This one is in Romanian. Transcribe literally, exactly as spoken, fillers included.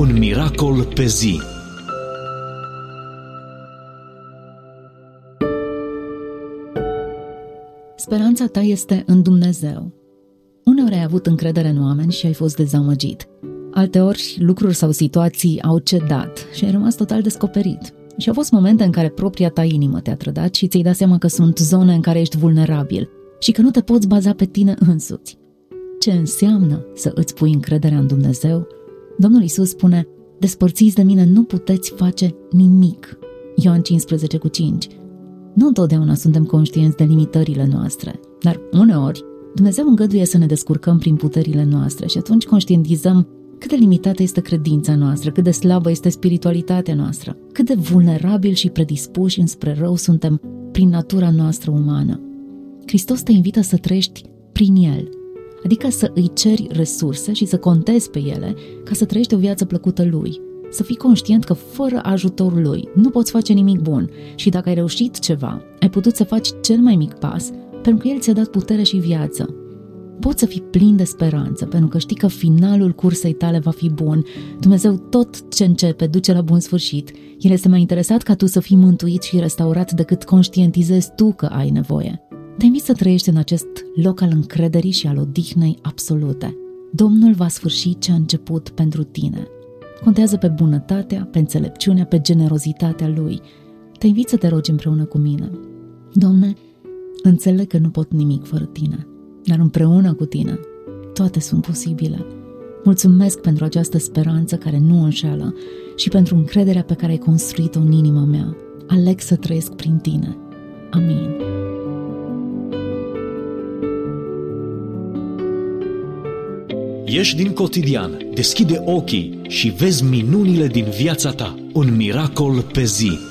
Un miracol pe zi. Speranța ta este în Dumnezeu. Uneori ai avut încredere în oameni și ai fost dezamăgit. Alteori, lucruri sau situații au cedat și ai rămas total descoperit. Și au fost momente în care propria ta inimă te-a trădat și ți-ai dat seama că sunt zone în care ești vulnerabil și că nu te poți baza pe tine însuți. Ce înseamnă să îți pui încrederea în Dumnezeu? Domnul Iisus spune: despărțiți de mine, nu puteți face nimic. Ioan cincisprezece cu cinci. Nu întotdeauna suntem conștienți de limitările noastre, dar uneori Dumnezeu îngăduie să ne descurcăm prin puterile noastre și atunci conștientizăm cât de limitată este credința noastră, cât de slabă este spiritualitatea noastră, cât de vulnerabili și predispuși înspre rău suntem prin natura noastră umană. Hristos te invită să trăiești prin El, adică să îi ceri resurse și să contezi pe ele ca să trăiești o viață plăcută Lui. Să fii conștient că fără ajutorul Lui nu poți face nimic bun și dacă ai reușit ceva, ai putut să faci cel mai mic pas pentru că El ți-a dat putere și viață. Poți să fii plin de speranță pentru că știi că finalul cursei tale va fi bun. Dumnezeu tot ce începe duce la bun sfârșit. El este mai interesat ca tu să fii mântuit și restaurat decât conștientizezi tu că ai nevoie. Te invit să trăiești în acest loc al încrederii și al odihnei absolute. Domnul va sfârși ce a început pentru tine. Contează pe bunătatea, pe înțelepciunea, pe generozitatea Lui. Te invit să te rogi împreună cu mine. Doamne, înțeleg că nu pot nimic fără Tine, dar împreună cu Tine toate sunt posibile. Mulțumesc pentru această speranță care nu înșeală și pentru încrederea pe care ai construit-o în inima mea. Aleg să trăiesc prin Tine. Amin. Ieși din cotidian, deschide ochii și vezi minunile din viața ta. Un miracol pe zi.